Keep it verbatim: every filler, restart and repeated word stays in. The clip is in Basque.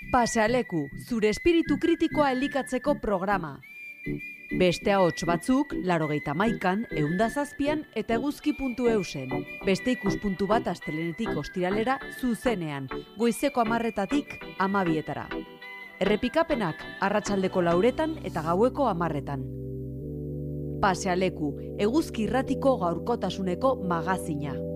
Pasealeku, zure espiritu kritikoa elikatzeko programa. Beste ahots batzuk, laurogeita hamaikan, ehun eta zazpian eta eguzki puntu eusen. Beste ikuspuntu bat astelehenetik ostiralera zuzenean, goizeko hamarretatik hamabietara. Errepikapenak arratsaldeko lauretan eta gaueko hamarretan. Pasealeku, eguzki irratiko gaurkotasuneko magazina.